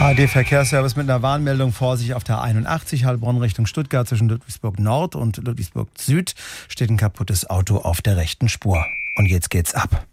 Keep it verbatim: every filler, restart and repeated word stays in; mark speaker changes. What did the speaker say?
Speaker 1: A D Verkehrsservice mit einer Warnmeldung. Vorsicht auf der einundachtzig Heilbronn Richtung Stuttgart zwischen Ludwigsburg Nord und Ludwigsburg Süd steht ein kaputtes Auto auf der rechten Spur. Und jetzt geht's ab.